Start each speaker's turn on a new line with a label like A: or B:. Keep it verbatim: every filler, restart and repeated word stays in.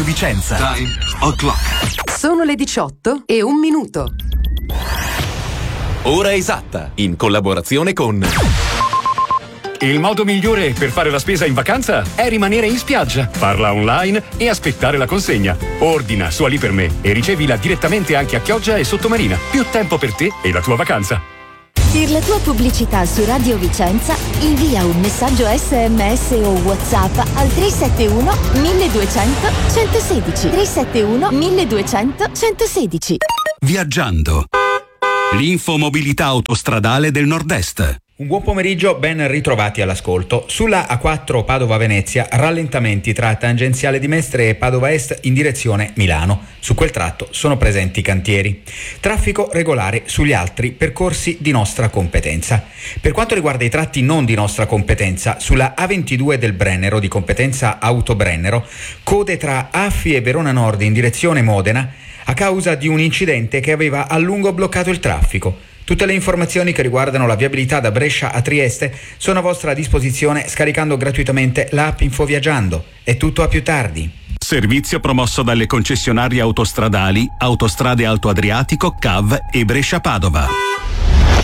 A: Radio Vicenza.
B: Time o'clock.
C: Sono le diciotto e un minuto.
A: Ora esatta, in collaborazione con...
D: Il modo migliore per fare la spesa in vacanza è rimanere in spiaggia, farla online e aspettare la consegna. Ordina su Ali per me e ricevila direttamente anche a Chioggia e Sottomarina. Più tempo per te e la tua vacanza.
E: Per la tua pubblicità su Radio Vicenza, invia un messaggio esse emme esse o WhatsApp al tre sette uno milleduecento centosedici. tre sette uno milleduecento centosedici.
F: Viaggiando. L'infomobilità autostradale del Nord-Est.
G: Un buon pomeriggio, ben ritrovati all'ascolto. Sulla A quattro Padova-Venezia, rallentamenti tra tangenziale di Mestre e Padova Est in direzione Milano. Su quel tratto sono presenti cantieri. Traffico regolare sugli altri percorsi di nostra competenza. Per quanto riguarda i tratti non di nostra competenza, sulla A ventidue del Brennero, di competenza Autobrennero, code tra Affi e Verona Nord in direzione Modena a causa di un incidente che aveva a lungo bloccato il traffico. Tutte le informazioni che riguardano la viabilità da Brescia a Trieste sono a vostra disposizione scaricando gratuitamente l'app Infoviaggiando. È tutto, a più tardi.
F: Servizio promosso dalle concessionarie autostradali Autostrade Alto Adriatico, C A V e Brescia Padova.